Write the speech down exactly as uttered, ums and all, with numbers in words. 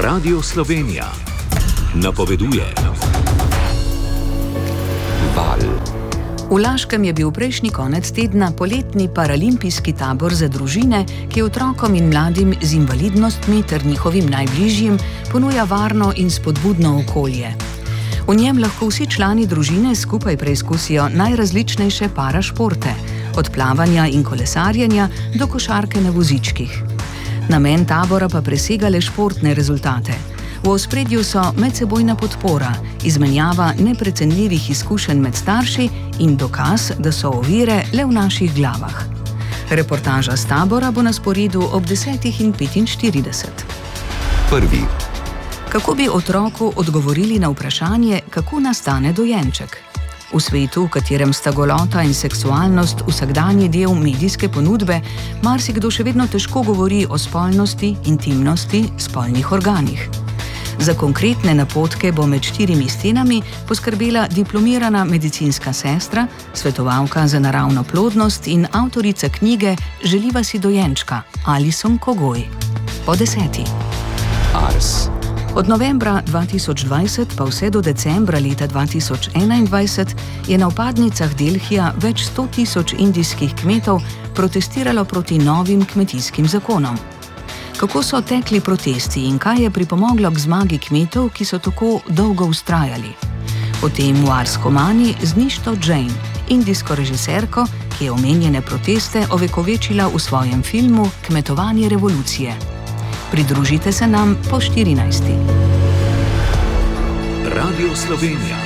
Radio Slovenija napoveduje. Val. V Laškem je bil prejšnji konec tedna poletni paralimpijski tabor za družine, ki otrokom in mladim z invalidnostmi ter njihovim najbližjim ponuja varno in spodbudno okolje. V njem lahko vsi člani družine skupaj preizkusijo najrazličnejše parašporte, od plavanja in kolesarjenja do košarke na vozičkih. Namen tabora pa presega le športne rezultate. V ospredju so medsebojna podpora, izmenjava neprecenljivih izkušenj med starši in dokaz, da so ovire le v naših glavah. Reportaža s tabora bo na sporedu ob desetih in petinštirideset. Prvi. Kako bi otroku odgovorili na vprašanje, kako nastane dojenček? V svetu, v katerem sta golota in seksualnost vsakdanji del medijske ponudbe, marsikdo še vedno težko govori o spolnosti, intimnosti, spolnih organih. Za konkretne napotke bo med štirimi stenami poskrbela diplomirana medicinska sestra, svetovalka za naravno plodnost in avtorica knjige Želiva si dojenčka, Alison Kogoj. Po deseti. Ars. Od novembra dva tisoč dvajset pa vse do decembra leta dva tisoč enaindvajset je na vpadnicah Delhija več sto tisoč indijskih kmetov protestiralo proti novim kmetijskim zakonom. Kako so tekli protesti in kaj je pripomoglo k zmagi kmetov, ki so tako dolgo vztrajali? O tem v Ars Humani z Ništo Jane, indijsko režiserko, ki je omenjene proteste ovekovečila v svojem filmu Kmetovanje revolucije. Pridružite se nam po štirinajsti. Radio Slovenija.